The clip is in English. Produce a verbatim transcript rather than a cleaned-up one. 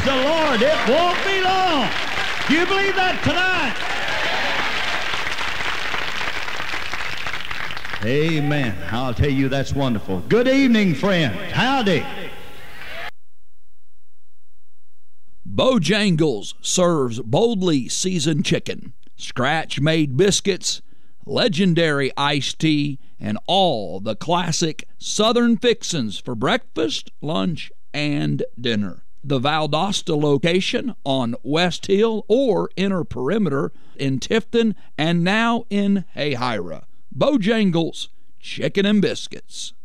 Praise the Lord. It won't be long. Do you believe that tonight? Amen. I'll tell you, that's wonderful. Good evening, friends. Howdy. Bojangles serves boldly seasoned chicken, scratch-made biscuits, legendary iced tea, and all the classic Southern fixins for breakfast, lunch, and dinner. The Valdosta location on West Hill or Inner Perimeter in Tifton and now in Hayhira. Bojangles Chicken and Biscuits.